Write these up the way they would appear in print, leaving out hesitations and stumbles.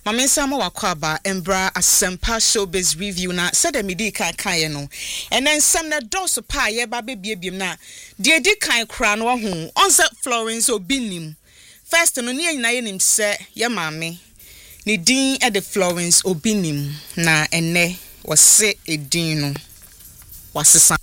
Mama Sama Wakwaba, Embra, Asempa Showbiz Review na said a midika kayano. And then some na dosu pa ye baby biim na. Dear Dick kai crown wa home, onset Florence or binim. First no near naim se, ya mammy. Ni din at the Florence or binim na ene was se a dino. Was the son.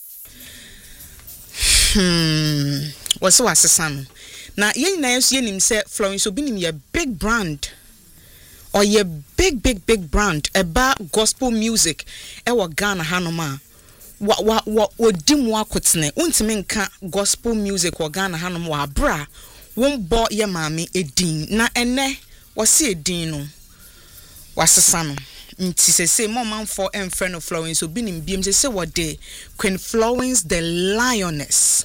Was the son. Na yen nails yenim se Florence or binim ye big brand. Or ye big brand about gospel music ewa Ghana hanoma wa dim wa kwetene untime nka gospel music wa Ghana hanoma wa bra won bo ye maame edin na ene wose edin no wasesa no nti sese mo manfo emfre no Florence obi nim biem sese wode Queen Florence the Lioness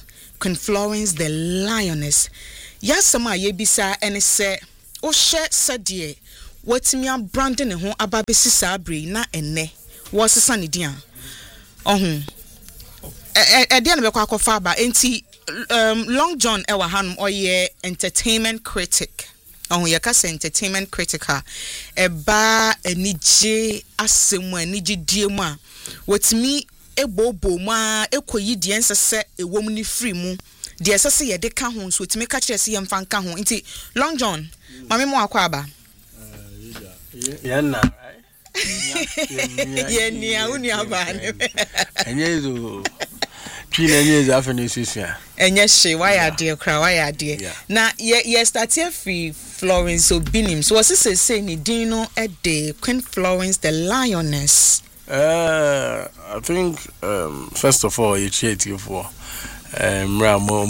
yasama ye bisa ene se o hye sadie What's me branding home about Besisa Bri na ene was a sunny dia. At the end of the Faba, Long John Ewahan or ye entertainment critic. On your case entertainment critica. A bar a nije asimwe niji diema. What's me a bobo ma e koyi diensa set a woman free moon. Dear Sassy a deca homes with me catch a CM fan cajon. Inti Long John, Mammy Moaquaba. Yeah, right? Yeah, near Uniaban. And yes, 3 years after this year. And yes, she, why are dear, cry, why are dear? Now, yes, that's here free Florence so binim. So, what's this saying? Dino at the Queen Florence the Lioness? I think, first of all, you cheat you for. We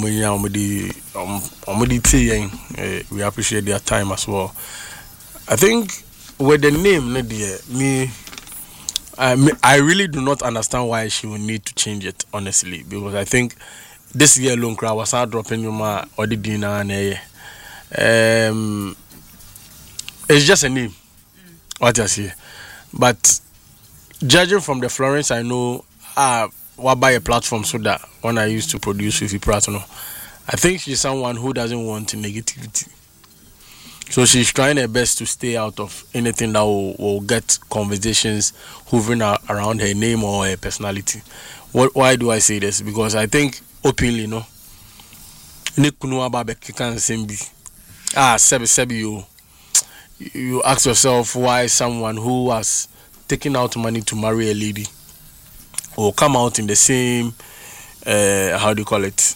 appreciate their time as well. I think. With the name, I really do not understand why she will need to change it, honestly, because I think this year alone, crowd was out dropping you my Odidina and it's just a name, what I see. But judging from the Florence, I know what buy a platform so that when I used to produce with Pratono, I think she's someone who doesn't want negativity. So she's trying her best to stay out of anything that will get conversations hovering around her name or her personality. Why do I say this? Because I think openly, no. You ask yourself why someone who has taken out money to marry a lady will come out in the same how do you call it?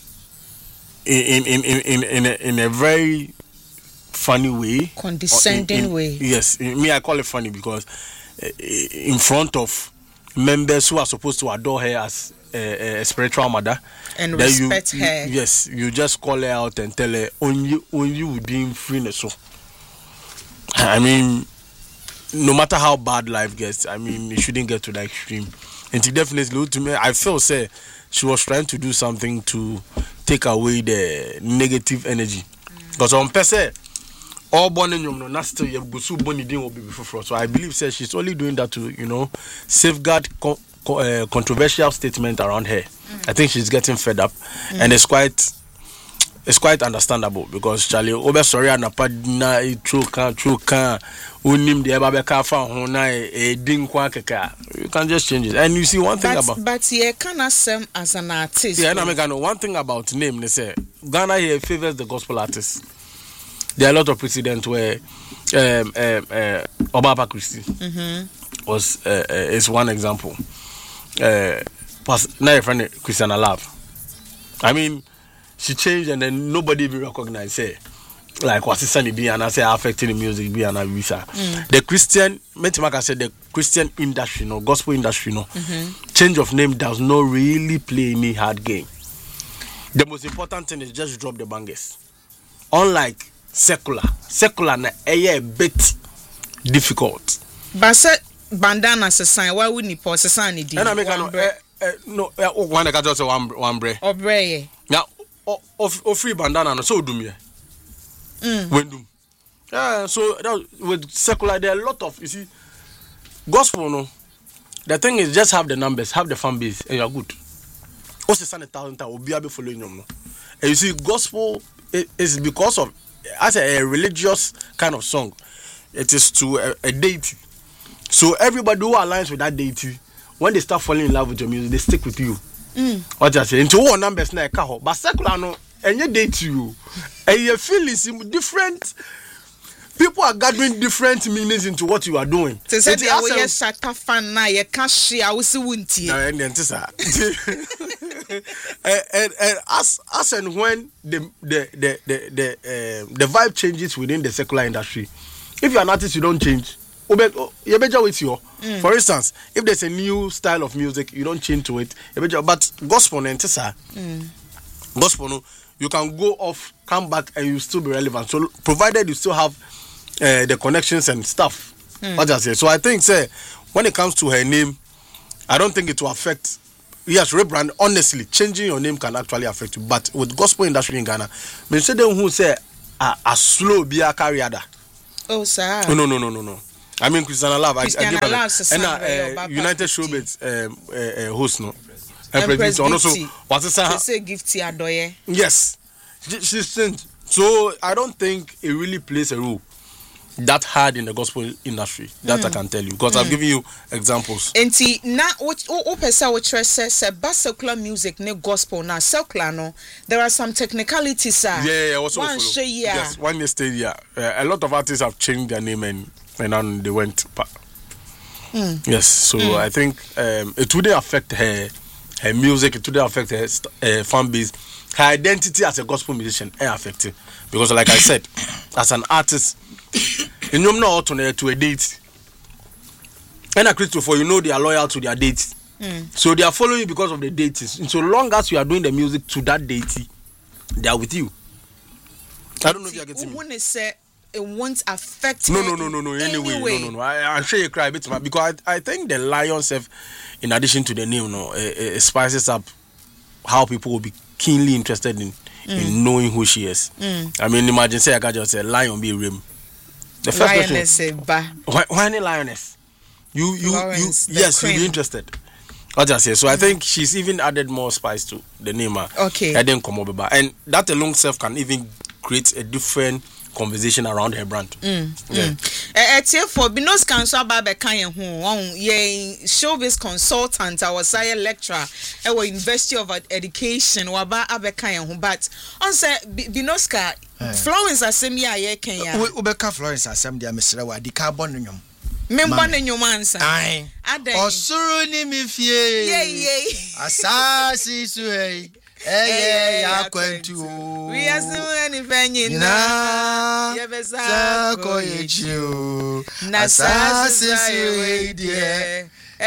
In a very funny way, condescending way. Yes, me I call it funny because in front of members who are supposed to adore her as a spiritual mother and respect her. Yes, you just call her out and tell her only you being free. So, I mean, no matter how bad life gets, I mean, it shouldn't get to that extreme. And she definitely, to me, I feel say she was trying to do something to take away the negative energy because on per se. All born in not still you will be before. So I believe says she's only doing that to safeguard controversial statement around her. I think she's getting fed up, and it's quite understandable because Charlie Obe sorry and Napadina true can unim the Babeka found a ding quack. You can just change it. And you see one thing but yeah, can assume as an artist. Yeah, no, one thing about name they say Ghana here favors the gospel artists. There are a lot of precedents where Obapa Christie was is one example. Was now a friend Christiana Love. I mean, she changed and then nobody even recognized her. Like what's Sunny B and I say affecting the music be and I visa. The Christian Metimaka said the Christian industry, gospel industry, change of name does not really play any hard game. The most important thing is just drop the bangers. Unlike secular na a bit difficult. But say bandana as a sign, why wouldn't he pause a sign? And I make no one I got just one bre. Or bre. Now of free bandana no so do me. When do. Yeah, so with secular there are a lot of you see gospel no. The thing is just have the numbers, have the fan base and you're good. Also 1,000 will be following you. And you see gospel is because of as a religious kind of song, it is to a deity. So everybody who aligns with that deity, when they start falling in love with your music, they stick with you. What I say? Into one numbers na eka but secular no, any deity you, and your feelings different. People are gathering different meanings into what you are doing. They say they are shaka fan na ye kashi I will see wunti. And as and when the vibe changes within the secular industry, if you're an artist, you don't change. You better with you. For instance, if there's a new style of music, you don't change to it. But gospel and gospel, you can go off, come back, and you still be relevant. So provided you still have the connections and stuff. What I say. So I think, say, when it comes to her name, I don't think it will affect. Yes, rebrand. Honestly, changing your name can actually affect you. But with gospel industry in Ghana, me say them who say a slow be a career. Oh, sir. No. I mean, Christiana Love. I give her and United Showbiz host no. Empress Gifty. Also, what's the say? Say Gifty Adoye. Yes, she's changed. So I don't think it really plays a role that hard in the gospel industry. That I can tell you because I've given you examples. Enti na o pesa o se secular music ne gospel na secular no there are some technicalities. Yeah, also one follow. Yes, 1 year stay here. A lot of artists have changed their name and then they went. Yes, so I think it wouldn't affect her music. It wouldn't affect her fan base. Her identity as a gospel musician is affected because, like I said, as an artist, you know not to a date. And a Christopher, you know they are loyal to their dates. So they are following you because of the dates. And so long as you are doing the music to that deity, they are with you. I don't know if you are getting me. When they say it won't affect No. Anyway, no. I'm sure you cry a bit because I think the Lions have, in addition to the name, it spices up how people will be keenly interested in knowing who she is. I mean, imagine say I got just a lion be rim. The first lioness why any lioness? You yes, you'll be interested. I just say so. I think she's even added more spice to the name. Okay. I didn't come over, and that alone self can even create a different conversation around her brand. For Binos Council Baba Kanye who ye showbiz consultant, I was a lecturer at University of Education waba abekayen who but on say Binoska Florence Asemia ye Kenya Ubeka Florence Asemdia Mr. Wadi carbon nyom member in your mansa aye Osuruni mifie asasi suhei ya kwentu we are soon any venue na yebesa koyechu na sasi dear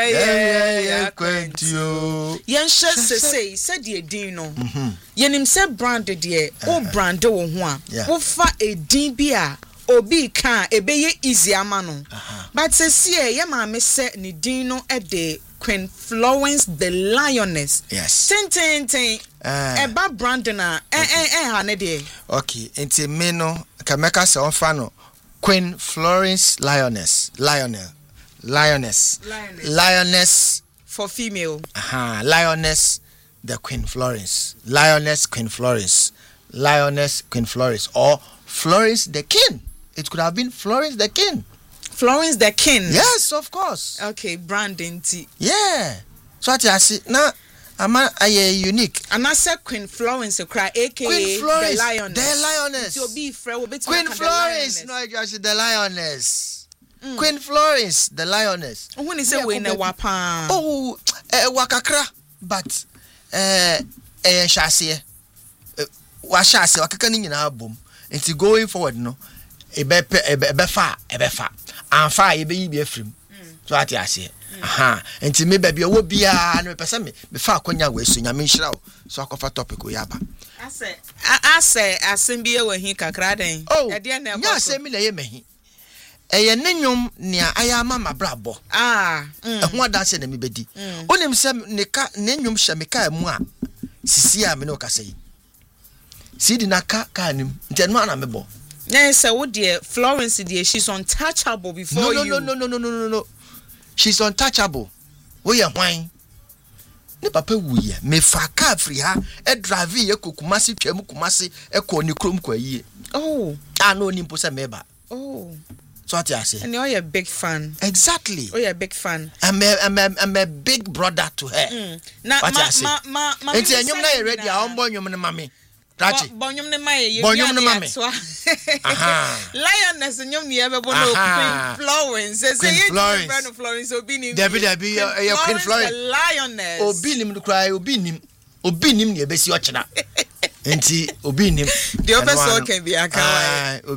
ya kwentu yansha say said ye din no yenim say brand dear o brand wo ho a wo fa edin bia obi kan ebeye easy ama no but say ye ma me say ni din no e de Queen Florence the Lioness. Yes. Ten. Eba Brandona. Hanede. Okay. Enti me no kameka se onfa no Queen Florence Lioness for female. Lioness the Queen Florence. Lioness Queen Florence. Lioness Queen Florence or Florence the King. It could have been Florence the King. Florence the King. Yes, of course. Okay, Brandon T. Yeah. So I see now I'm unique. And I said Queen Florence cry aka Queen Florence, the Lioness. The Lioness. So be Queen Florence. No, I just the Lioness. Queen Florence, the Lioness. When is it when wapa? Oh, wakakra, but shasi. Washasi wakaka ni nyina abom. It's going forward no. Ebefa. Anfa ebe yi bi afrim. So ati ase. Enti me baby owo bia no pese me fa akonya we so nyame nhira o. So akofa topic o yaba. Ase asembie we hin kakra den. E de na nya asemi na ye mehi. Eye nenyom nea aya mama brabo. Ho adanse na me bedi. Onim se ne ka nenyom hye me ka mu a sisi a me no kasa yi. Sidi na ka nim. Nti no ana mebo. Yes, what dear Florence dear, she's untouchable before you. No. She's untouchable. We are wine. Ne papa wuye me fa ka free ha e drive ye kokumasi twam kumasi e ko ni krom kwa yie. Oh. No nimpo se meba. Oh. So what you say? And you're a big fan. Exactly. Oh, you're a big fan. I'm a big brother to her. Now, What you say? It's a young lady ready. I'm born you, mommy. Rachi. Bonyum ne mai. Bonyum ne mami. Lioness and young never born Queen Florence. Queen Florence. Florence Obini. Debbie, Queen Florence. Lioness. Obinim to cry. Obinim near Bessie Ochana. Enti Obinim. The other soul can be a kawaii.